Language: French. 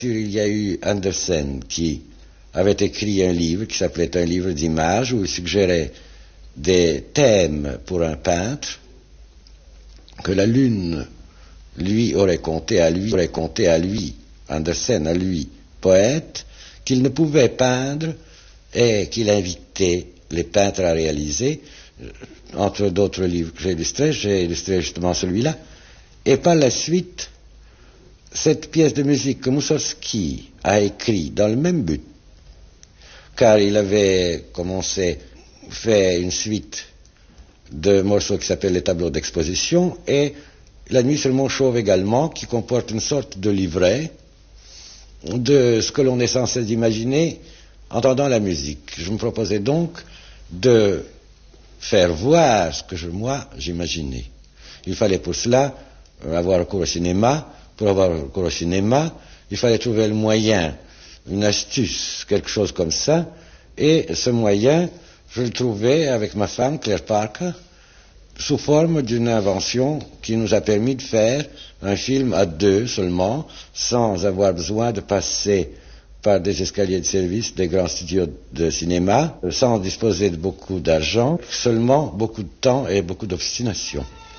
Il y a eu Andersen qui avait écrit un livre qui s'appelait un livre d'images où il suggérait des thèmes pour un peintre que la lune lui aurait conté à lui, Andersen à lui, poète, qu'il ne pouvait peindre et qu'il invitait les peintres à réaliser. Entre d'autres livres que j'ai illustré justement celui-là. Et par la suite, cette pièce de musique que Mussorgsky a écrite dans le même but, car il avait fait une suite de morceaux qui s'appellent les tableaux d'exposition, et La nuit sur le mont Chauve également, qui comporte une sorte de livret de ce que l'on est censé imaginer en entendant la musique. Je me proposais donc de faire voir ce que j'imaginais. Il fallait pour cela avoir recours au cinéma. Pour avoir recours au cinéma, il fallait trouver le moyen, une astuce, quelque chose comme ça. Et ce moyen, je le trouvais avec ma femme, Claire Parker, sous forme d'une invention qui nous a permis de faire un film à deux seulement, sans avoir besoin de passer par des escaliers de service des grands studios de cinéma, sans disposer de beaucoup d'argent, seulement beaucoup de temps et beaucoup d'obstination.